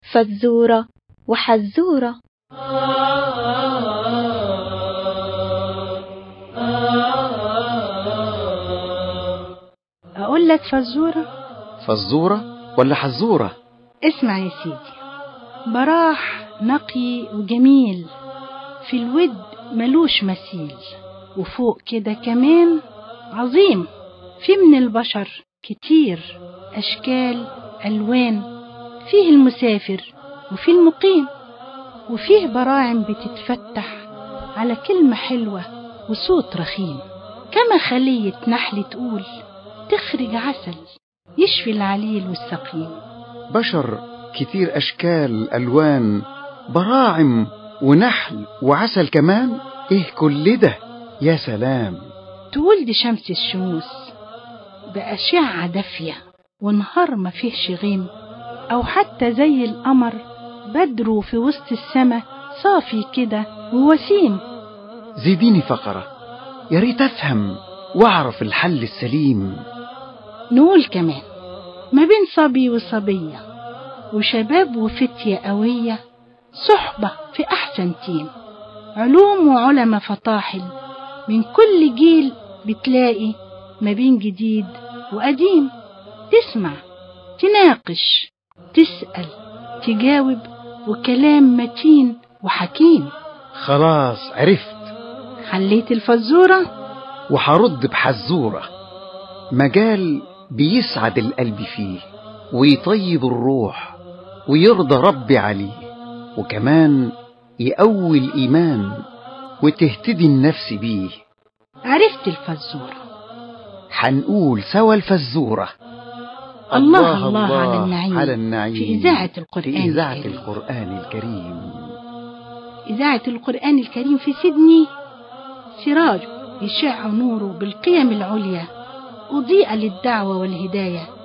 فزورة وحزورة. أقول لك فزورة؟ فزورة ولا حزورة؟ اسمع يا سيدي. براح نقي وجميل، في الود ملوش مثيل، وفوق كده كمان عظيم. في من البشر كتير أشكال ألوان، فيه المسافر وفيه المقيم، وفيه براعم بتتفتح على كلمة حلوة وصوت رخيم، كما خلية نحل تقول تخرج عسل يشفي العليل والسقيم. بشر كتير أشكال ألوان، براعم ونحل وعسل كمان، إيه كل ده يا سلام. تقول دي شمس الشموس بأشعة دافية، ونهار ما فيهش غيم، أو حتى زي القمر بدره في وسط السما صافي كده ووسيم. زيديني فقرة يا ريت أفهم وأعرف الحل السليم. نقول كمان ما بين صبي وصبية، وشباب وفتية قوية، صحبة في أحسن تيم، علوم وعلماء فطاحل، من كل جيل بتلاقي ما بين جديد وقديم. تسمع، تناقش، تسأل، تجاوب، وكلام متين وحكيم. خلاص عرفت، حليت الفزورة وحرد بحزورة. مجال بيسعد القلب فيه، ويطيب الروح، ويرضى ربي عليه، وكمان يقوي الإيمان وتهتدي النفس بيه. عرفت الفزورة، حنقول سوا الفزورة. الله الله على النعيم، على النعيم في إذاعة القرآن الكريم. إذاعة القرآن الكريم في سيدني سراج يشع نوره بالقيم العليا، أضيء للدعوة والهداية،